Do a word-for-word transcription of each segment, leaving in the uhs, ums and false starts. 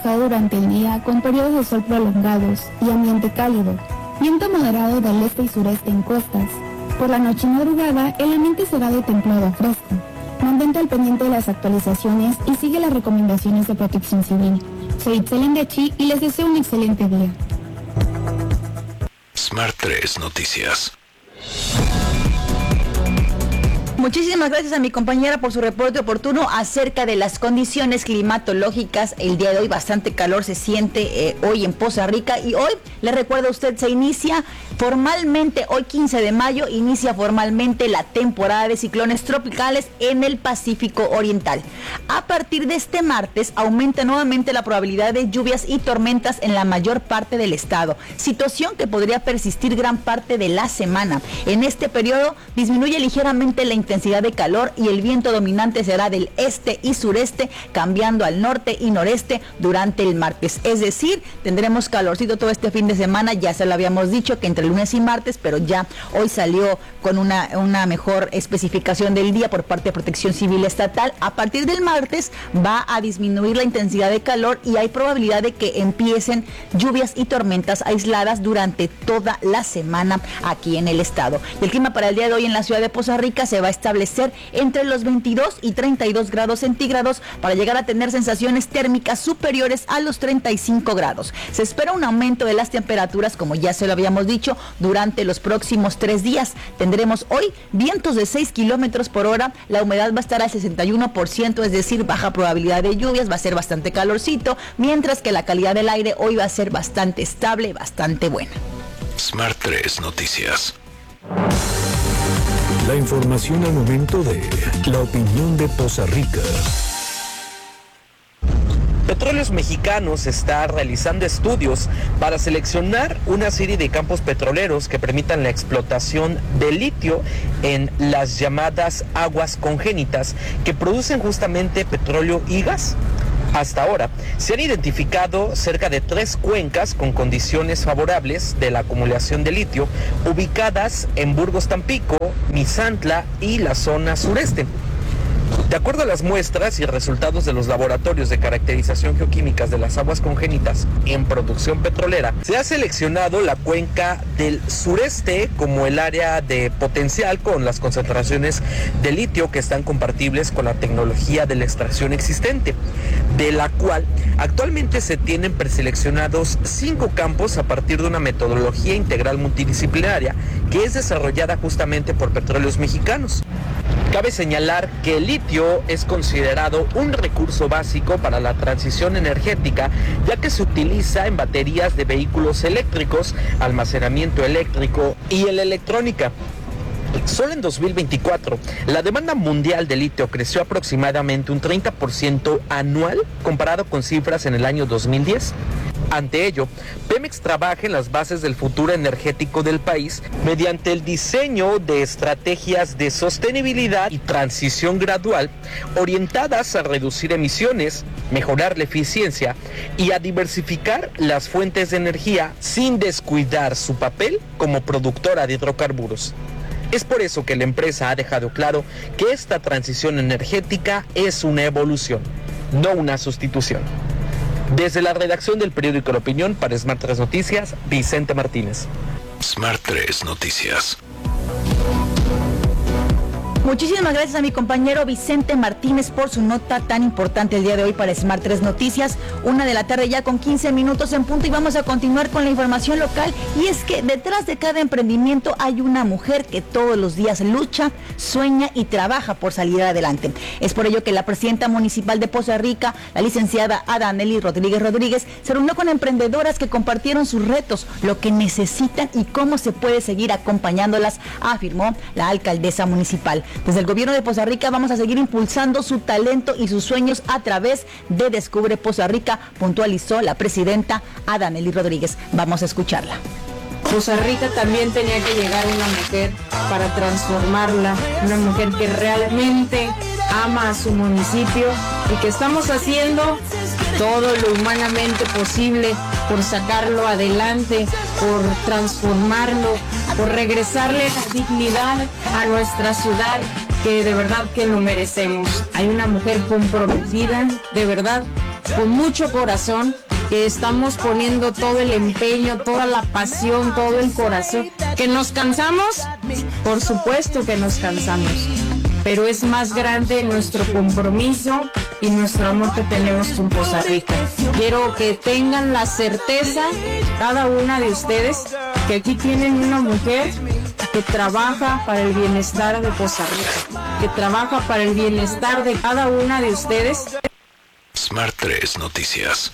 despejado durante el día con periodos de sol prolongados y ambiente cálido. Viento moderado del este y sureste en costas. Por la noche y madrugada, el ambiente será de templado a fresco. Mantente al pendiente de las actualizaciones y sigue las recomendaciones de Protección Civil. Soy Itzel Endechi y les deseo un excelente día. Smart tres Noticias. Muchísimas gracias a mi compañera por su reporte oportuno acerca de las condiciones climatológicas. El día de hoy bastante calor se siente eh, hoy en Poza Rica, y hoy, le recuerdo a usted, se inicia formalmente, hoy quince de mayo, inicia formalmente la temporada de ciclones tropicales en el Pacífico Oriental. A partir de este martes aumenta nuevamente la probabilidad de lluvias y tormentas en la mayor parte del estado, situación que podría persistir gran parte de la semana. En este periodo disminuye ligeramente la intensidad de calor y el viento dominante será del este y sureste, cambiando al norte y noreste durante el martes. Es decir, tendremos calorcito todo este fin de semana. Ya se lo habíamos dicho que entre lunes y martes, pero ya hoy salió con una, una mejor especificación del día por parte de Protección Civil Estatal. A partir del martes va a disminuir la intensidad de calor y hay probabilidad de que empiecen lluvias y tormentas aisladas durante toda la semana aquí en el estado. Y el clima para el día de hoy en la ciudad de Poza Rica se va a establecer entre los veintidós y treinta y dos grados centígrados para llegar a tener sensaciones térmicas superiores a los treinta y cinco grados. Se espera un aumento de las temperaturas, como ya se lo habíamos dicho, durante los próximos tres días. Tendremos hoy vientos de seis kilómetros por hora, la humedad va a estar al sesenta y uno por ciento, es decir, baja probabilidad de lluvias, va a ser bastante calorcito, mientras que la calidad del aire hoy va a ser bastante estable, bastante buena. Smart tres Noticias. La información al momento de la opinión de Poza Rica. Petróleos Mexicanos está realizando estudios para seleccionar una serie de campos petroleros que permitan la explotación de litio en las llamadas aguas congénitas que producen justamente petróleo y gas. Hasta ahora se han identificado cerca de tres cuencas con condiciones favorables de la acumulación de litio ubicadas en Burgos Tampico, Misantla y la zona sureste. De acuerdo a las muestras y resultados de los laboratorios de caracterización geoquímicas de las aguas congénitas en producción petrolera, se ha seleccionado la cuenca del sureste como el área de potencial con las concentraciones de litio que están compatibles con la tecnología de la extracción existente, de la cual actualmente se tienen preseleccionados cinco campos a partir de una metodología integral multidisciplinaria que es desarrollada justamente por Petróleos Mexicanos. Cabe señalar que el litio es considerado un recurso básico para la transición energética, ya que se utiliza en baterías de vehículos eléctricos, almacenamiento eléctrico y en la electrónica. Solo en dos mil veinticuatro, la demanda mundial de litio creció aproximadamente un treinta por ciento anual comparado con cifras en el año dos mil diez. Ante ello, Pemex trabaja en las bases del futuro energético del país mediante el diseño de estrategias de sostenibilidad y transición gradual orientadas a reducir emisiones, mejorar la eficiencia y a diversificar las fuentes de energía sin descuidar su papel como productora de hidrocarburos. Es por eso que la empresa ha dejado claro que esta transición energética es una evolución, no una sustitución. Desde la redacción del periódico La Opinión para Smart tres Noticias, Vicente Martínez. Smart tres Noticias. Muchísimas gracias a mi compañero Vicente Martínez por su nota tan importante el día de hoy para Smart tres Noticias. Una de la tarde ya con quince minutos en punto y vamos a continuar con la información local. Y es que detrás de cada emprendimiento hay una mujer que todos los días lucha, sueña y trabaja por salir adelante. Es por ello que la presidenta municipal de Poza Rica, la licenciada Adanely Rodríguez Rodríguez, se reunió con emprendedoras que compartieron sus retos, lo que necesitan y cómo se puede seguir acompañándolas, afirmó la alcaldesa municipal. Desde el gobierno de Poza Rica vamos a seguir impulsando su talento y sus sueños a través de Descubre Poza Rica, puntualizó la presidenta Adanely Rodríguez. Vamos a escucharla. Poza Rica también tenía que llegar una mujer para transformarla, una mujer que realmente ama a su municipio y que estamos haciendo todo lo humanamente posible por sacarlo adelante, por transformarlo, por regresarle la dignidad a nuestra ciudad, que de verdad que lo merecemos. Hay una mujer comprometida, de verdad, con mucho corazón, que estamos poniendo todo el empeño, toda la pasión, todo el corazón. ¿Que nos cansamos? Por supuesto que nos cansamos, pero es más grande nuestro compromiso y nuestro amor que tenemos con Poza Rica. Quiero que tengan la certeza, cada una de ustedes, que aquí tienen una mujer que trabaja para el bienestar de Poza Rica, que trabaja para el bienestar de cada una de ustedes. Smart tres Noticias.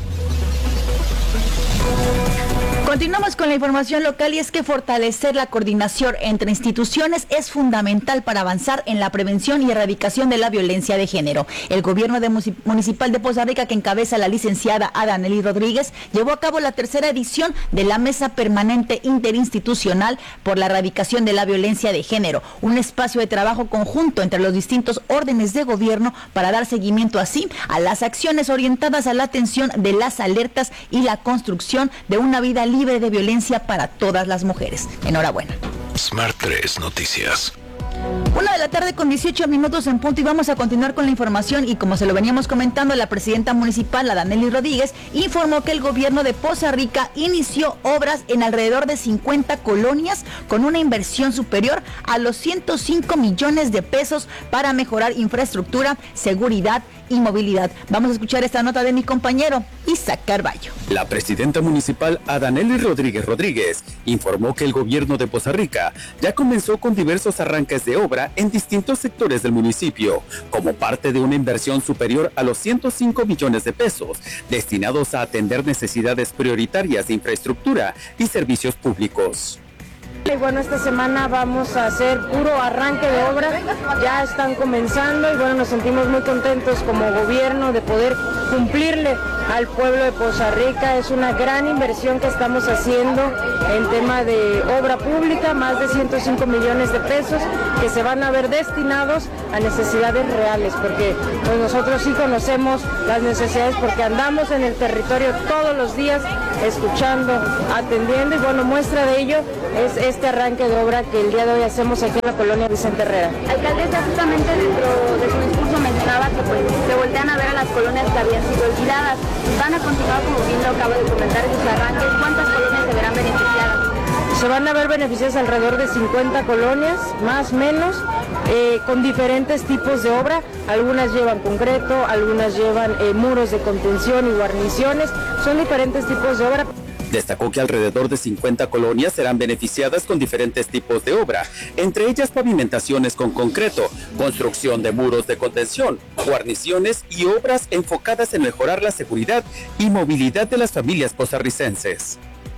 Continuamos con la información local y es que fortalecer la coordinación entre instituciones es fundamental para avanzar en la prevención y erradicación de la violencia de género. El gobierno de municipal de Poza Rica, que encabeza la licenciada Adanely Rodríguez, llevó a cabo la tercera edición de la Mesa Permanente Interinstitucional por la Erradicación de la Violencia de Género, un espacio de trabajo conjunto entre los distintos órdenes de gobierno para dar seguimiento así a las acciones orientadas a la atención de las alertas y la construcción de una vida libre libre de violencia para todas las mujeres. Enhorabuena. Smart tres Noticias. Una de la tarde con dieciocho minutos en punto y vamos a continuar con la información y como se lo veníamos comentando, la presidenta municipal, Adanely Rodríguez, informó que el gobierno de Poza Rica inició obras en alrededor de cincuenta colonias con una inversión superior a los ciento cinco millones de pesos para mejorar infraestructura, seguridad y movilidad. Vamos a escuchar esta nota de mi compañero Isaac Carballo. La presidenta municipal Adanely Rodríguez Rodríguez informó que el gobierno de Poza Rica ya comenzó con diversos arranques de obra en distintos sectores del municipio, como parte de una inversión superior a los ciento cinco millones de pesos, destinados a atender necesidades prioritarias de infraestructura y servicios públicos. Y bueno, esta semana vamos a hacer puro arranque de obra, ya están comenzando y bueno, nos sentimos muy contentos como gobierno de poder cumplirle al pueblo de Poza Rica. Es una gran inversión que estamos haciendo en tema de obra pública, más de ciento cinco millones de pesos que se van a ver destinados a necesidades reales, porque pues, nosotros sí conocemos las necesidades porque andamos en el territorio todos los días escuchando, atendiendo y bueno, muestra de ello es este arranque de obra que el día de hoy hacemos aquí en la colonia Vicente Herrera. Alcaldesa, justamente dentro de su discurso mencionaba que pues se voltean a ver a las colonias que habían sido olvidadas. Van a continuar, como bien lo acabo de comentar, en sus arranques. ¿Cuántas colonias se verán beneficiadas? Se van a ver beneficiadas alrededor de cincuenta colonias, más o menos, eh, con diferentes tipos de obra. Algunas llevan concreto, algunas llevan eh, muros de contención y guarniciones. Son diferentes tipos de obra. Destacó que alrededor de cincuenta colonias serán beneficiadas con diferentes tipos de obra, entre ellas pavimentaciones con concreto, construcción de muros de contención, guarniciones y obras enfocadas en mejorar la seguridad y movilidad de las familias costarricenses.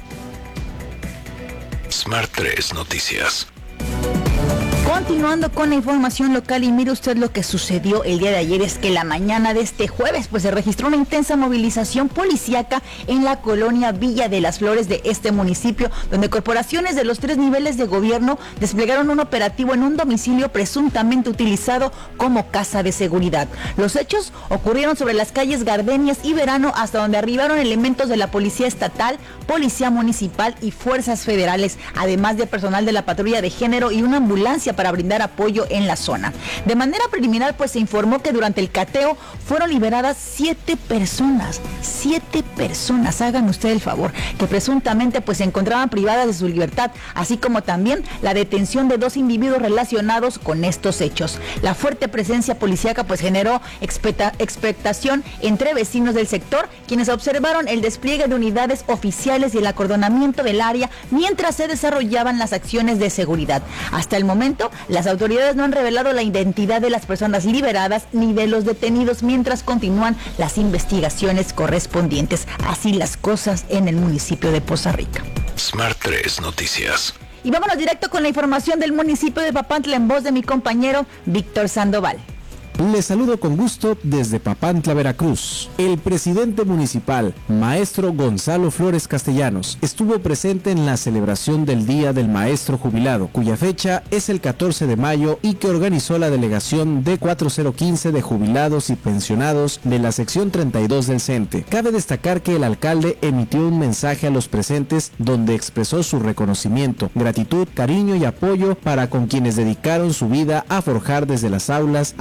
Smart tres Noticias. Continuando con la información local y mire usted lo que sucedió el día de ayer, es que la mañana de este jueves pues se registró una intensa movilización policíaca en la colonia Villa de las Flores de este municipio, donde corporaciones de los tres niveles de gobierno desplegaron un operativo en un domicilio presuntamente utilizado como casa de seguridad. Los hechos ocurrieron sobre las calles Gardenias y Verano, hasta donde arribaron elementos de la Policía Estatal, Policía Municipal y Fuerzas Federales, además de personal de la Patrulla de Género y una ambulancia para brindar apoyo en la zona. De manera preliminar, pues se informó que durante el cateo fueron liberadas siete personas, siete personas, hagan usted el favor, que presuntamente pues se encontraban privadas de su libertad, así como también la detención de dos individuos relacionados con estos hechos. La fuerte presencia policíaca pues generó expecta- expectación entre vecinos del sector, quienes observaron el despliegue de unidades oficiales y el acordonamiento del área mientras se desarrollaban las acciones de seguridad. Hasta el momento, las autoridades no han revelado la identidad de las personas liberadas ni de los detenidos mientras continúan las investigaciones correspondientes. Así las cosas en el municipio de Poza Rica. Smart tres Noticias. Y vámonos directo con la información del municipio de Papantla en voz de mi compañero Víctor Sandoval. Les saludo con gusto desde Papantla, Veracruz. El presidente municipal, maestro Gonzalo Flores Castellanos, estuvo presente en la celebración del Día del Maestro Jubilado, cuya fecha es el catorce de mayo y que organizó la delegación D cuatro cero uno cinco de jubilados y pensionados de la sección treinta y dos del CENTE. Cabe destacar que el alcalde emitió un mensaje a los presentes donde expresó su reconocimiento, gratitud, cariño y apoyo para con quienes dedicaron su vida a forjar desde las aulas a encontrar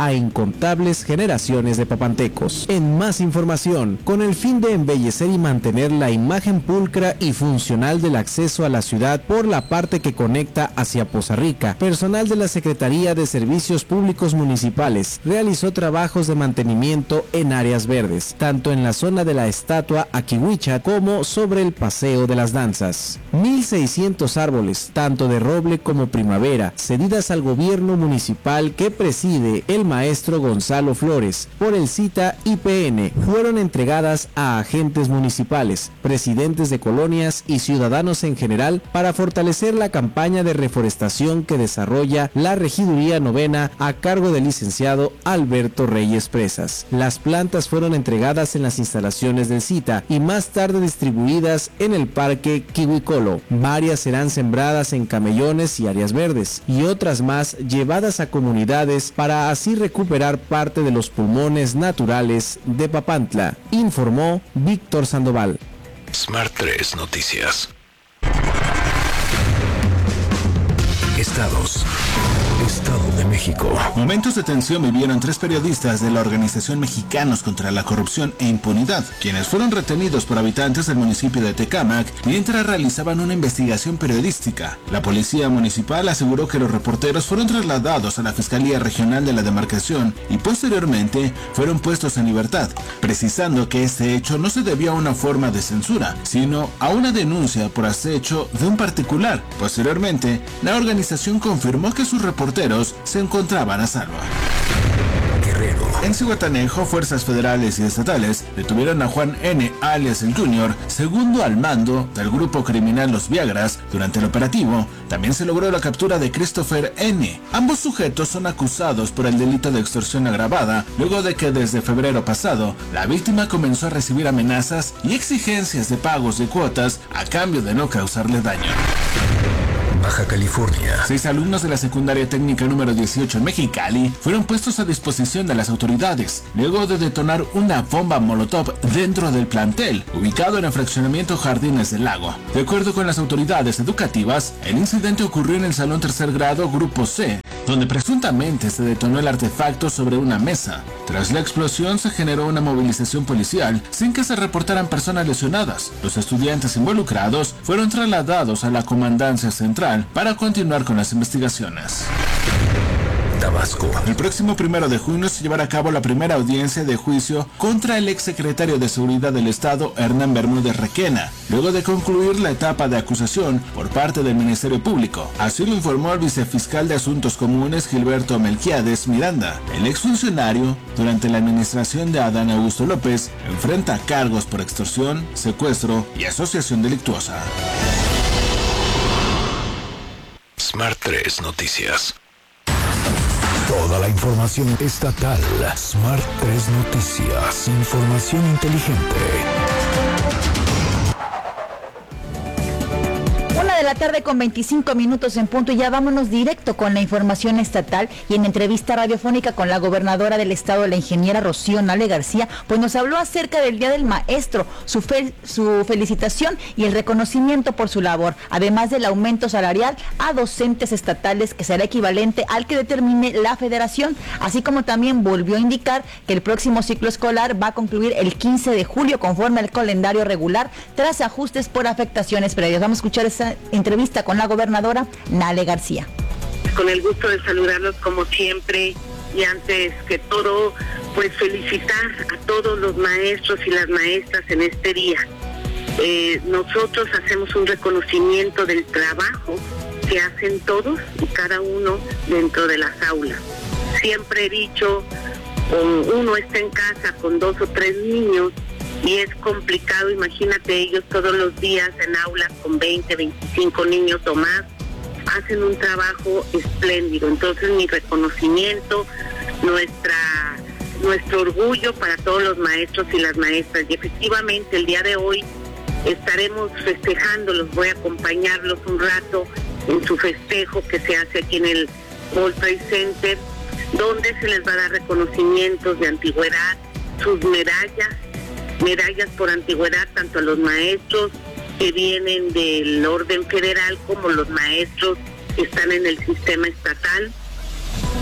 incontables generaciones de papantecos. En más información, con el fin de embellecer y mantener la imagen pulcra y funcional del acceso a la ciudad por la parte que conecta hacia Poza Rica, personal de la Secretaría de Servicios Públicos Municipales realizó trabajos de mantenimiento en áreas verdes, tanto en la zona de la estatua Aquihuicha como sobre el Paseo de las Danzas. mil seiscientos árboles, tanto de roble como primavera, cedidas al gobierno municipal que preside el maestro Gonzalo Flores por el CITA I P N, fueron entregadas a agentes municipales, presidentes de colonias y ciudadanos en general para fortalecer la campaña de reforestación que desarrolla la Regiduría Novena a cargo del licenciado Alberto Reyes Presas. Las plantas fueron entregadas en las instalaciones del CITA y más tarde distribuidas en el Parque Kiwicolo. Varias serán sembradas en camellones y áreas verdes y otras más llevadas a comunidades para así recuperar parte de los pulmones naturales de Papantla, informó Víctor Sandoval. Smart tres Noticias. Estados. Estado de México. Momentos de tensión vivieron tres periodistas de la organización Mexicanos contra la Corrupción e Impunidad, quienes fueron retenidos por habitantes del municipio de Tecámac mientras realizaban una investigación periodística. La policía municipal aseguró que los reporteros fueron trasladados a la Fiscalía Regional de la demarcación y posteriormente fueron puestos en libertad, precisando que este hecho no se debió a una forma de censura, sino a una denuncia por acecho de un particular. Posteriormente, la organización confirmó que sus reporteros se encontraban a salvo. Guerrero. En Zihuatanejo, fuerzas federales y estatales detuvieron a Juan N., alias el Junior, segundo al mando del grupo criminal Los Viagras. Durante el operativo, también se logró la captura de Christopher N. Ambos sujetos son acusados por el delito de extorsión agravada, luego de que desde febrero pasado, la víctima comenzó a recibir amenazas y exigencias de pagos de cuotas a cambio de no causarle daño. Baja California. Seis alumnos de la secundaria técnica número dieciocho en Mexicali fueron puestos a disposición de las autoridades luego de detonar una bomba molotov dentro del plantel, ubicado en el fraccionamiento Jardines del Lago. De acuerdo con las autoridades educativas, el incidente ocurrió en el salón tercer grado Grupo C, donde presuntamente se detonó el artefacto sobre una mesa. Tras la explosión se generó una movilización policial sin que se reportaran personas lesionadas. Los estudiantes involucrados fueron trasladados a la comandancia central para continuar con las investigaciones. Tabasco. El próximo primero de junio se llevará a cabo la primera audiencia de juicio contra el exsecretario de Seguridad del Estado, Hernán Bermúdez Requena, luego de concluir la etapa de acusación por parte del Ministerio Público. Así lo informó el vicefiscal de Asuntos Comunes, Gilberto Melquiades Miranda. El exfuncionario, durante la administración de Adán Augusto López, enfrenta cargos por extorsión, secuestro y asociación delictuosa. Smart tres Noticias. Toda la información estatal. Smart tres Noticias. Información inteligente. Una de la tarde con veinticinco minutos en punto y ya vámonos directo con la información estatal y en entrevista radiofónica con la gobernadora del estado, la ingeniera Rocío Nale García, pues nos habló acerca del Día del Maestro, su, fe, su felicitación y el reconocimiento por su labor, además del aumento salarial a docentes estatales que será equivalente al que determine la federación, así como también volvió a indicar que el próximo ciclo escolar va a concluir el quince de julio conforme al calendario regular tras ajustes por afectaciones previas. Vamos a escuchar esa entrevista con la gobernadora Nale García. Con el gusto de saludarlos como siempre y antes que todo, pues felicitar a todos los maestros y las maestras en este día. Eh, nosotros hacemos un reconocimiento del trabajo que hacen todos y cada uno dentro de las aulas. Siempre he dicho, uno está en casa con dos o tres niños y es complicado, imagínate ellos todos los días en aulas con veinte, veinticinco niños o más, hacen un trabajo espléndido. Entonces mi reconocimiento, nuestra nuestro orgullo para todos los maestros y las maestras. Y efectivamente el día de hoy estaremos festejándolos, voy a acompañarlos un rato en su festejo que se hace aquí en el World Trade Center, donde se les va a dar reconocimientos de antigüedad, sus medallas, medallas por antigüedad, tanto a los maestros que vienen del orden federal como los maestros que están en el sistema estatal.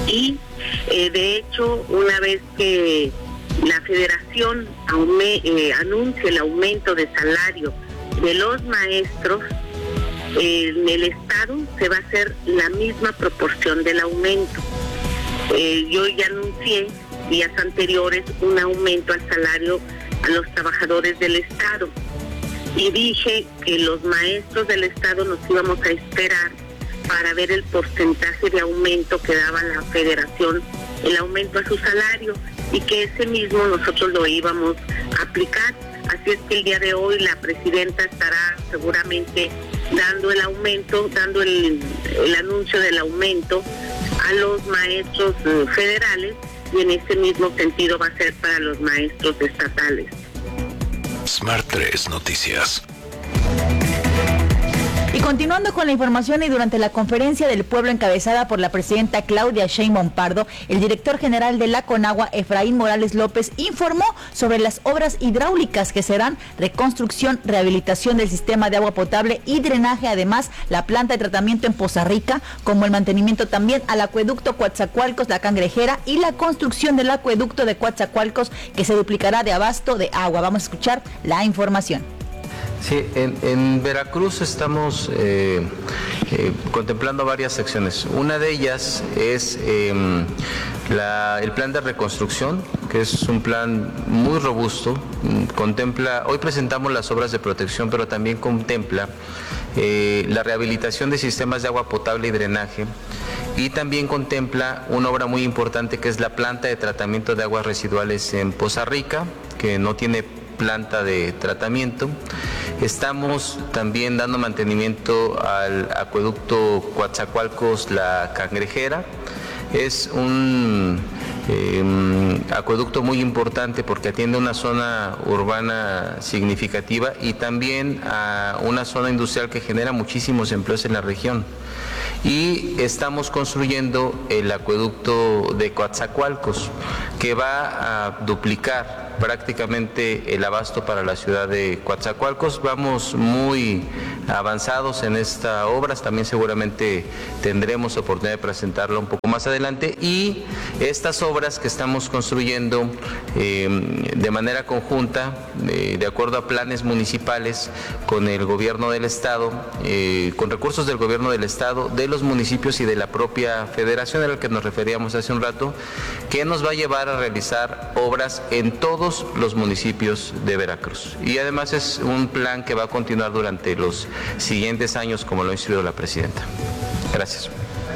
Y eh, de hecho, una vez que la federación aume, eh, anuncie el aumento de salario de los maestros, eh, en el estado se va a hacer la misma proporción del aumento. Eh, yo ya anuncié días anteriores un aumento al salario a los trabajadores del estado y dije que los maestros del estado nos íbamos a esperar para ver el porcentaje de aumento que daba la federación, el aumento a su salario, y que ese mismo nosotros lo íbamos a aplicar. Así es que el día de hoy la presidenta estará seguramente dando el aumento, dando el, el anuncio del aumento a los maestros eh, federales, y en ese mismo sentido va a ser para los maestros estatales. Smart tres Noticias. Y continuando con la información, y durante la conferencia del pueblo encabezada por la presidenta Claudia Sheinbaum Pardo, el director general de la CONAGUA, Efraín Morales López, informó sobre las obras hidráulicas que serán reconstrucción, rehabilitación del sistema de agua potable y drenaje, además la planta de tratamiento en Poza Rica, como el mantenimiento también al acueducto Coatzacoalcos, la Cangrejera, y la construcción del acueducto de Coatzacoalcos, que se duplicará de abasto de agua. Vamos a escuchar la información. Sí, en, en Veracruz estamos eh, eh, contemplando varias secciones. Una de ellas es eh, la, el plan de reconstrucción, que es un plan muy robusto. Contempla, hoy presentamos las obras de protección, pero también contempla eh, la rehabilitación de sistemas de agua potable y drenaje, y también contempla una obra muy importante que es la planta de tratamiento de aguas residuales en Poza Rica, que no tiene planta de tratamiento. Estamos también dando mantenimiento al acueducto Coatzacoalcos, la Cangrejera. Es un eh, acueducto muy importante porque atiende a una zona urbana significativa y también a una zona industrial que genera muchísimos empleos en la región. Y estamos construyendo el acueducto de Coatzacoalcos, que va a duplicar prácticamente el abasto para la ciudad de Coatzacoalcos. Vamos muy avanzados en esta obra, también seguramente tendremos oportunidad de presentarla un poco más adelante, y estas obras que estamos construyendo eh, de manera conjunta, eh, de acuerdo a planes municipales, con el gobierno del estado, eh, con recursos del gobierno del estado, de los municipios y de la propia federación a la que nos referíamos hace un rato, que nos va a llevar a realizar obras en todos los municipios de Veracruz. Y además es un plan que va a continuar durante los siguientes años, como lo ha instruido la presidenta. Gracias.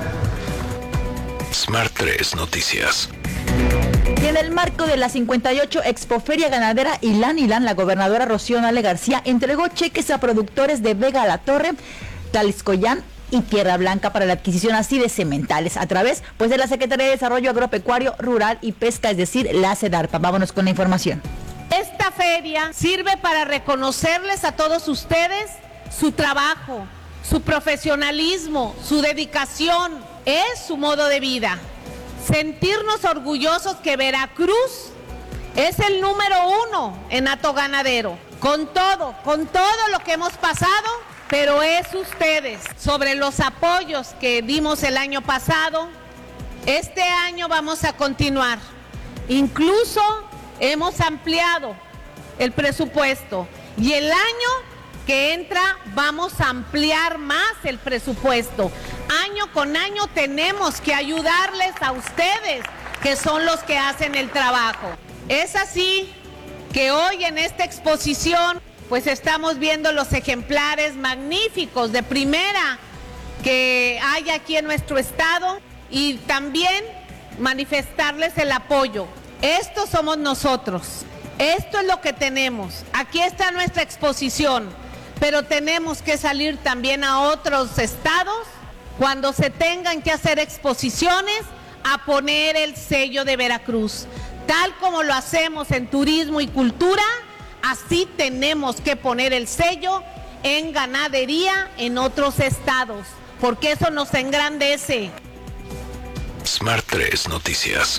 Smart tres Noticias. Y en el marco de la cincuenta y ocho Expoferia Ganadera Ilán Ilán, la gobernadora Rocío Nale García entregó cheques a productores de Vega La Torre, Tlaxcoyán y Tierra Blanca para la adquisición así de sementales a través pues de la Secretaría de Desarrollo Agropecuario, Rural y Pesca, es decir, la SEDARPA. Vámonos con la información. Esta feria sirve para reconocerles a todos ustedes su trabajo, su profesionalismo, su dedicación, es su modo de vida. Sentirnos orgullosos que Veracruz es el número uno en hato ganadero, con todo, con todo lo que hemos pasado, pero es ustedes. Sobre los apoyos que dimos el año pasado, este año vamos a continuar. Incluso hemos ampliado el presupuesto y el año que entra vamos a ampliar más el presupuesto. Año con año tenemos que ayudarles a ustedes, que son los que hacen el trabajo. Es así que hoy en esta exposición pues estamos viendo los ejemplares magníficos de primera que hay aquí en nuestro estado, y también manifestarles el apoyo. Estos somos nosotros, esto es lo que tenemos. Aquí está nuestra exposición, pero tenemos que salir también a otros estados cuando se tengan que hacer exposiciones a poner el sello de Veracruz. Tal como lo hacemos en turismo y cultura, así tenemos que poner el sello en ganadería en otros estados, porque eso nos engrandece. Smart tres Noticias.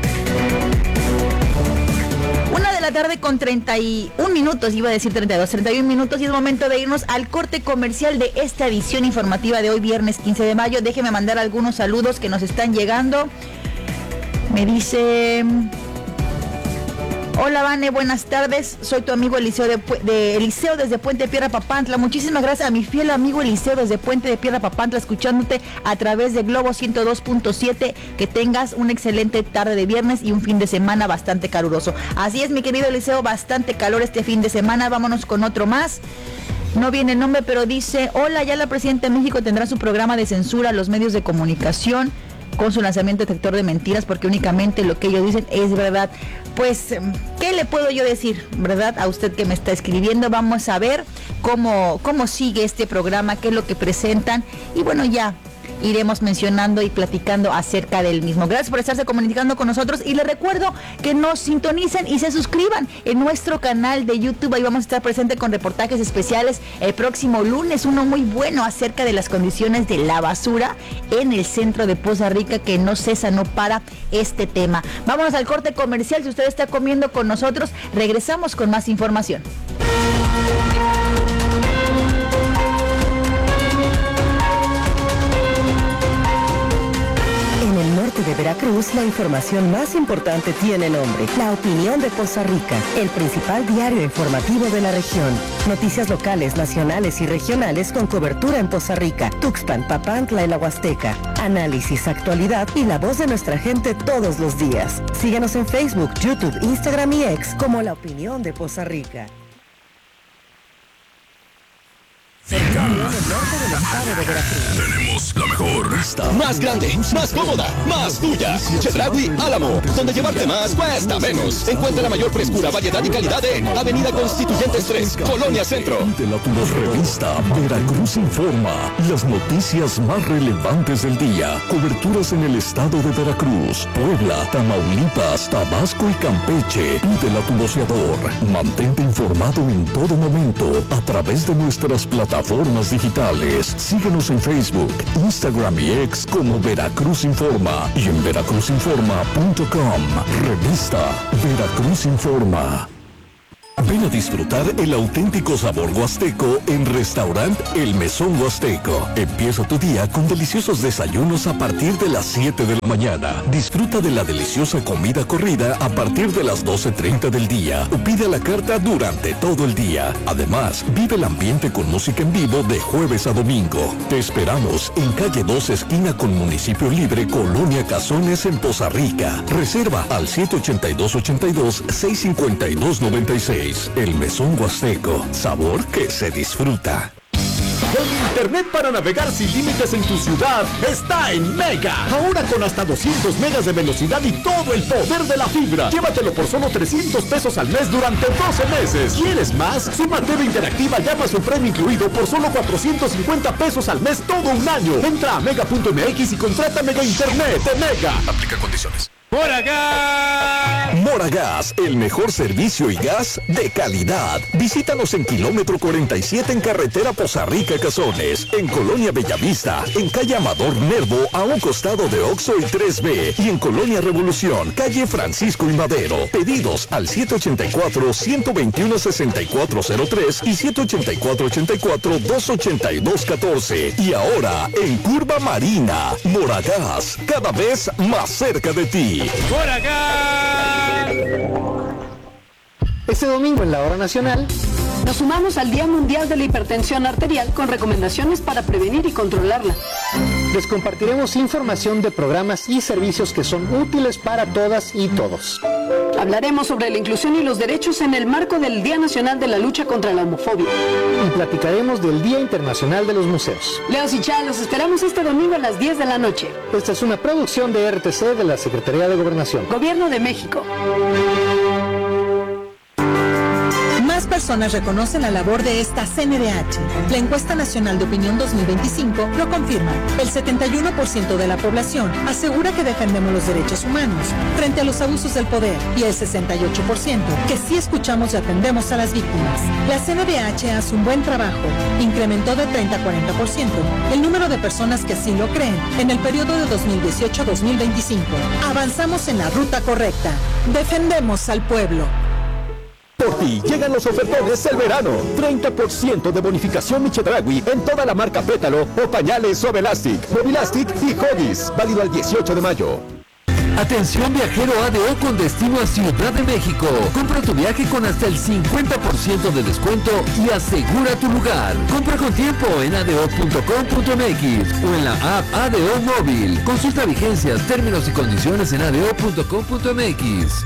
Una de la tarde con treinta y un minutos, iba a decir treinta y dos, treinta y un minutos, y es momento de irnos al corte comercial de esta edición informativa de hoy, viernes quince de mayo. Déjeme mandar algunos saludos que nos están llegando. Me dice... Hola, Vane, buenas tardes. Soy tu amigo Eliseo de, de Eliseo desde Puente de Piedra Papantla. Muchísimas gracias a mi fiel amigo Eliseo desde Puente de Piedra Papantla, escuchándote a través de Globo ciento dos punto siete. Que tengas una excelente tarde de viernes y un fin de semana bastante caluroso. Así es, mi querido Eliseo, bastante calor este fin de semana. Vámonos con otro más. No viene el nombre, pero dice: hola, ya la presidenta de México tendrá su programa de censura a los medios de comunicación con su lanzamiento detector de mentiras, porque únicamente lo que ellos dicen es verdad. Pues, ¿qué le puedo yo decir, verdad? A usted que me está escribiendo, vamos a ver cómo, cómo sigue este programa, qué es lo que presentan, y bueno, ya iremos mencionando y platicando acerca del mismo. Gracias por estarse comunicando con nosotros, y les recuerdo que nos sintonicen y se suscriban en nuestro canal de YouTube. Ahí vamos a estar presentes con reportajes especiales el próximo lunes, uno muy bueno acerca de las condiciones de la basura en el centro de Poza Rica, que no cesa, no para este tema. Vámonos al corte comercial. Si usted está comiendo con nosotros, regresamos con más información. De Veracruz, la información más importante tiene nombre: La Opinión de Poza Rica, el principal diario informativo de la región. Noticias locales, nacionales y regionales con cobertura en Poza Rica, Tuxpan, Papantla y la Huasteca. Análisis, actualidad y la voz de nuestra gente todos los días. Síguenos en Facebook, YouTube, Instagram y X como La Opinión de Poza Rica. Tenemos la mejor, más grande, más cómoda, más tuya. Chedraui Álamo, donde llevarte más cuesta menos. Encuentra la mayor frescura, variedad y calidad en Avenida Constituyentes tres, Colonia Centro. De la tu revista Veracruz Informa, las noticias más relevantes del día. Coberturas en el estado de Veracruz, Puebla, Tamaulipas, Tabasco y Campeche. Pídela a tu voceador. Mantente informado en todo momento a través de nuestras plataformas digitales. Síguenos en Facebook, Instagram y X como Veracruz Informa y en veracruz informa punto com. Revista Veracruz Informa. Ven a disfrutar el auténtico sabor huasteco en Restaurant El Mesón Huasteco. Empieza tu día con deliciosos desayunos a partir de las siete de la mañana. Disfruta de la deliciosa comida corrida a partir de las doce treinta del día o pide a la carta durante todo el día. Además, vive el ambiente con música en vivo de jueves a domingo. Te esperamos en calle dos, esquina con Municipio Libre, Colonia Cazones, en Poza Rica. Reserva al siete ochenta y dos, ochenta y dos, seis cincuenta y dos, noventa y seis. El Mesón Huasteco, sabor que se disfruta. El internet para navegar sin límites en tu ciudad está en Mega. Ahora con hasta doscientos megas de velocidad y todo el poder de la fibra. Llévatelo por solo trescientos pesos al mes durante doce meses. ¿Quieres más? Suma T V Interactiva, llama su premio incluido por solo cuatrocientos cincuenta pesos al mes todo un año. Entra a mega punto m x y contrata Mega Internet de Mega. Aplica condiciones. Moragas. Moragas, el mejor servicio y gas de calidad. Visítanos en kilómetro cuarenta y siete en carretera Poza Rica Cazones, en Colonia Bellavista, en calle Amador Nervo, a un costado de Oxxo y tres B, y en Colonia Revolución, calle Francisco y Madero. Pedidos al siete ochenta y cuatro, ciento veintiuno, sesenta y cuatro cero tres y siete ochenta y cuatro, ochenta y cuatro, doscientos ochenta y dos catorce. Y ahora en Curva Marina, Moragas, cada vez más cerca de ti. Este domingo en la Hora Nacional nos sumamos al Día Mundial de la Hipertensión Arterial con recomendaciones para prevenir y controlarla. Les compartiremos información de programas y servicios que son útiles para todas y todos. Hablaremos sobre la inclusión y los derechos en el marco del Día Nacional de la Lucha contra la Homofobia. Y platicaremos del Día Internacional de los Museos. Leos y Chá, los esperamos este domingo a las diez de la noche. Esta es una producción de R T C de la Secretaría de Gobernación. Gobierno de México. Más personas reconocen la labor de esta C N D H. La encuesta nacional de opinión dos mil veinticinco lo confirma. El setenta y uno por ciento de la población asegura que defendemos los derechos humanos frente a los abusos del poder, y el sesenta y ocho por ciento que sí escuchamos y atendemos a las víctimas. La C N D H hace un buen trabajo. Incrementó de treinta a cuarenta por ciento el número de personas que así lo creen en el periodo de dos mil dieciocho a dos mil veinticinco. Avanzamos en la ruta correcta. Defendemos al pueblo. Por ti llegan los ofertones del verano. treinta por ciento de bonificación Michedragui en toda la marca Pétalo o pañales Suave Elastic, Movilastic y Huggies. Válido al dieciocho de mayo. Atención viajero A D O con destino a Ciudad de México. Compra tu viaje con hasta el cincuenta por ciento de descuento y asegura tu lugar. Compra con tiempo en a d o punto com punto m x o en la app A D O Móvil. Consulta vigencias, términos y condiciones en a d o punto com punto m x.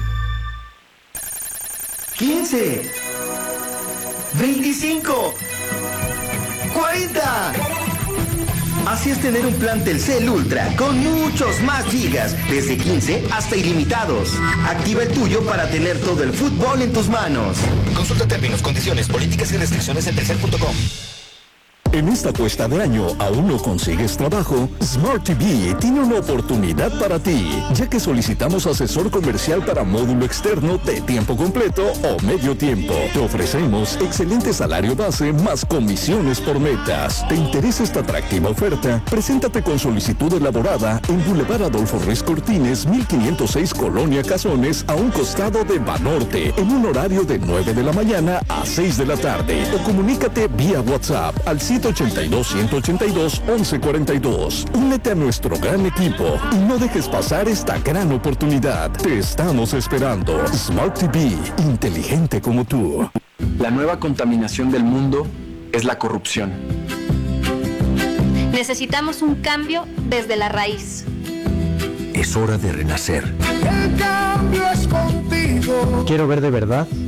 quince, veinticinco, cuarenta. Así es tener un plan Telcel Ultra con muchos más gigas, desde quince hasta ilimitados. Activa el tuyo para tener todo el fútbol en tus manos. Consulta términos, condiciones, políticas y restricciones en telcel punto com. En esta cuesta de año, ¿aún no consigues trabajo? Smart T V tiene una oportunidad para ti, ya que solicitamos asesor comercial para módulo externo de tiempo completo o medio tiempo. Te ofrecemos excelente salario base más comisiones por metas. ¿Te interesa esta atractiva oferta? Preséntate con solicitud elaborada en Boulevard Adolfo Ruiz Cortines, mil quinientos seis Colonia Cazones, a un costado de Banorte, en un horario de nueve de la mañana a seis de la tarde. O comunícate vía WhatsApp al siete ochenta y dos, ciento ochenta y dos, once cuarenta y dos. Únete a nuestro gran equipo y no dejes pasar esta gran oportunidad. Te estamos esperando. Smart T V, inteligente como tú. La nueva contaminación del mundo es la corrupción. Necesitamos un cambio desde la raíz. Es hora de renacer. El cambio es contigo. Quiero ver de verdad